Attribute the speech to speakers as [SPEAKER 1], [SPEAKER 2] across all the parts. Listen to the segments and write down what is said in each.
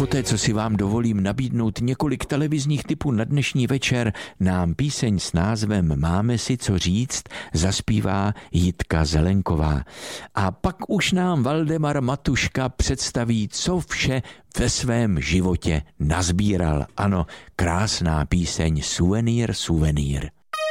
[SPEAKER 1] poté, co si vám dovolím nabídnout několik televizních tipů na dnešní večer, nám píseň s názvem Máme si co říct zaspívá Jitka Zelenková. A pak už nám Valdemar Matuška představí, co vše ve svém životě nazbíral. Ano, krásná píseň Suvenýr, suvenýr.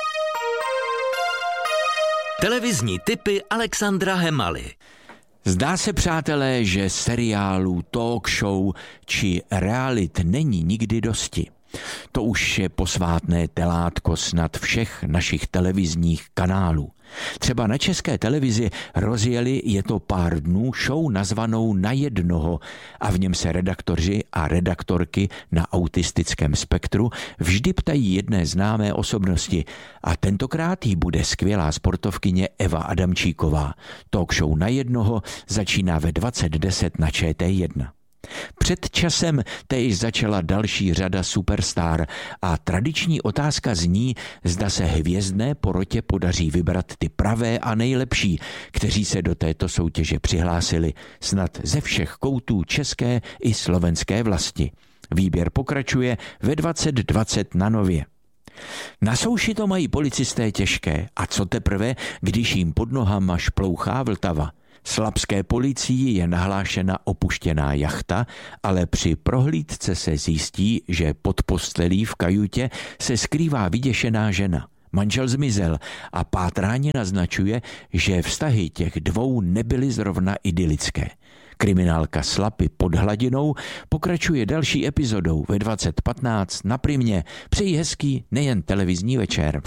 [SPEAKER 2] Televizní tipy Alexandra Hemaly.
[SPEAKER 1] Zdá se, přátelé, že seriálů, talk show či realit není nikdy dosti. To už je posvátné telátko snad všech našich televizních kanálů. Třeba na České televizi rozjeli Je to pár dnů show nazvanou Na jednoho a v něm se redaktoři a redaktorky na autistickém spektru vždy ptají jedné známé osobnosti a tentokrát jí bude skvělá sportovkyně Eva Adamčíková. Talk show Na jednoho začíná ve 20:10 na ČT1. Před časem též začala další řada superstar a tradiční otázka zní, zda se hvězdné porotě podaří vybrat ty pravé a nejlepší, kteří se do této soutěže přihlásili snad ze všech koutů české i slovenské vlasti. Výběr pokračuje ve 20:20 na Nově. Na souši to mají policisté těžké a co teprve, když jim pod nohama šplouchá Vltava. Slabské policii je nahlášena opuštěná jachta, ale při prohlídce se zjistí, že pod postelí v kajutě se skrývá vyděšená žena. Manžel zmizel a pátrání naznačuje, že vztahy těch dvou nebyly zrovna idylické. Kriminálka Slapy pod hladinou pokračuje další epizodou ve 20:15 na Primě. Přeji hezký nejen televizní večer.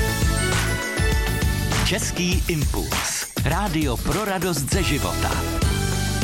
[SPEAKER 2] Český impuls. Rádio pro radost ze života.